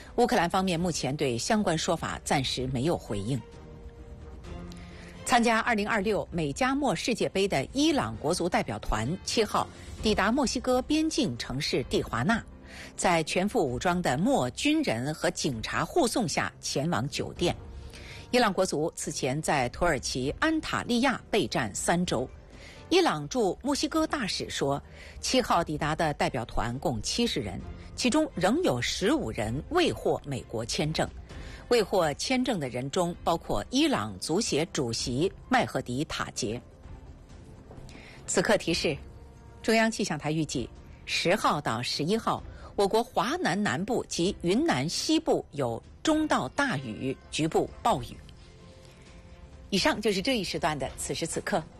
乌克兰方面目前对相关说法暂时没有回应。参加2026美加墨世界杯的伊朗国足代表团7号抵达墨西哥边境城市蒂华纳，在全副武装的墨军人和警察护送下前往酒店。伊朗国足此前在土耳其安塔利亚备战3周。伊朗驻墨西哥大使说，7号抵达的代表团共70人，其中仍有15人未获美国签证。未获签证的人中包括伊朗足协主席麦赫迪塔杰。此刻提示，中央气象台预计10号到11号，我国华南南部及云南西部有中到大雨，局部暴雨。以上就是这一时段的此时此刻。